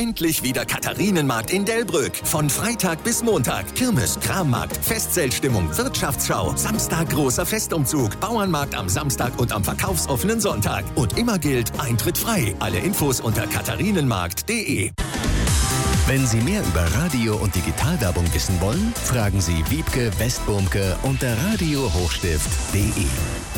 Endlich wieder Katharinenmarkt in Delbrück. Von Freitag bis Montag. Kirmes, Krammarkt, Festzeltstimmung, Wirtschaftsschau, Samstag großer Festumzug, Bauernmarkt am Samstag und am verkaufsoffenen Sonntag. Und immer gilt, Eintritt frei. Alle Infos unter katharinenmarkt.de. Wenn Sie mehr über Radio- und Digitalwerbung wissen wollen, fragen Sie Wiebke Westbumke unter radiohochstift.de.